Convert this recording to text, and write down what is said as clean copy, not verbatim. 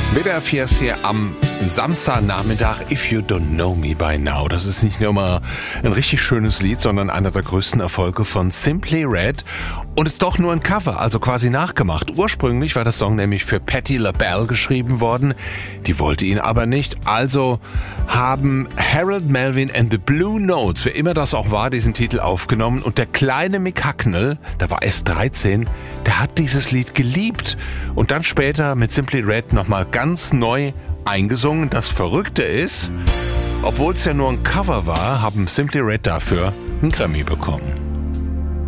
WDR 4 ist hier am Samstagnachmittag If You Don't Know Me By Now. Das ist nicht nur mal ein richtig schönes Lied, sondern einer der größten Erfolge von Simply Red. Und ist doch nur ein Cover, also quasi nachgemacht. Ursprünglich war der Song nämlich für Patti LaBelle geschrieben worden. Die wollte ihn aber nicht. Also haben Harold Melvin and the Blue Notes, wer immer das auch war, diesen Titel aufgenommen. Und der kleine Mick Hucknall, der war erst 13, der hat dieses Lied geliebt. Und dann später mit Simply Red nochmal ganz neu eingesungen. Das Verrückte ist, obwohl es ja nur ein Cover war, haben Simply Red dafür einen Grammy bekommen.